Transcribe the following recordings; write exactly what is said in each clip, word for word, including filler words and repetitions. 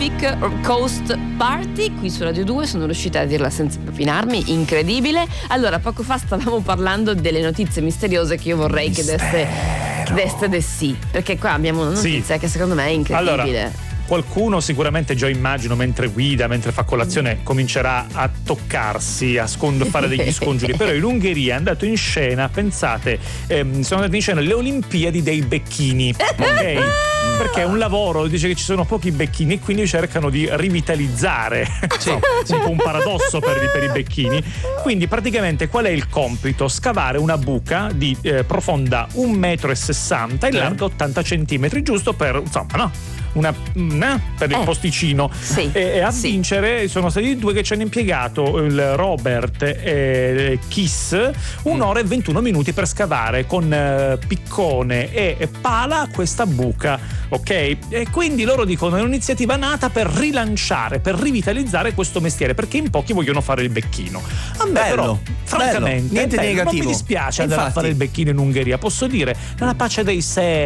Pacific Coast Party qui su Radio due, sono riuscita a dirla senza propinarmi, incredibile. Allora, poco fa stavamo parlando delle notizie misteriose che io vorrei che desse, che deste del sì, perché qua abbiamo una notizia sì. che secondo me è incredibile. Allora, qualcuno sicuramente, già immagino, mentre guida, mentre fa colazione, comincerà a toccarsi, a scond- fare degli scongiuri. Però in Ungheria è andato in scena, pensate, ehm, sono andate in scena le Olimpiadi dei becchini, ok? Perché è un lavoro, dice che ci sono pochi becchini e quindi cercano di rivitalizzare. Sì, no, sì. Un po' un paradosso per, per i becchini. Quindi praticamente qual è il compito? Scavare una buca di eh, profonda un metro e sessanta e larga ottanta centimetri, giusto per, insomma, no? Una, una per il eh, posticino sì, e, e a sì. vincere sono stati due che ci hanno impiegato, il Robert e Kiss, un'ora e ventuno minuti per scavare con eh, piccone e pala questa buca, ok? E quindi loro dicono è un'iniziativa nata per rilanciare, per rivitalizzare questo mestiere, perché in pochi vogliono fare il becchino. A me bello, però francamente bello, niente bello, di negativo. Non mi dispiace andare Infatti, a fare il becchino in Ungheria, posso dire, nella pace dei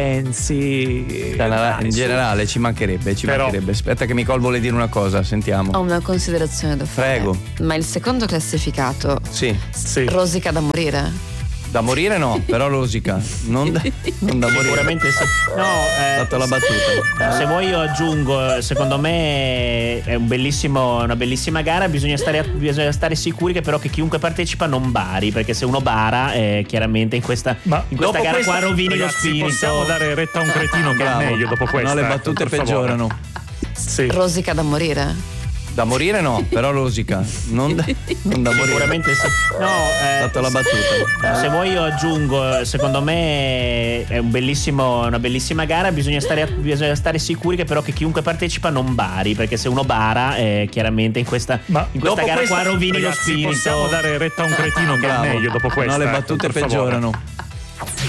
sensi. Dai, in generale ci mancherebbe, ci Però, mancherebbe. Aspetta che Nicole vuole dire una cosa, sentiamo. Ho una considerazione da fare. Prego. Ma il secondo classificato sì. sì. rosica da morire? Da morire no, però rosica. Non da, non da morire. Sicuramente sì. No, eh, fatto la battuta. Se vuoi io aggiungo, secondo me è un bellissimo, una bellissima gara, bisogna stare, bisogna stare sicuri che però che chiunque partecipa non bari, perché se uno bara eh, chiaramente in questa, Ma in questa gara questa, qua rovini ragazzi, lo spirito. Possiamo dare retta a un cretino che Bravo. è meglio dopo questa. No, le battute per peggiorano. Sì. Rosica da morire? Da morire no, però rosica. Non da, non da morire. Sicuramente sì. No, eh, fatto la battuta. Se vuoi io aggiungo, secondo me è un bellissimo, una bellissima gara, bisogna stare, bisogna stare sicuri che però che chiunque partecipa non bari, perché se uno bara eh, chiaramente in questa, Ma in questa gara questa, qua rovini ragazzi, lo spirito. Possiamo dare retta a un cretino che Bravo. è meglio dopo questa. No, le battute per peggiorano.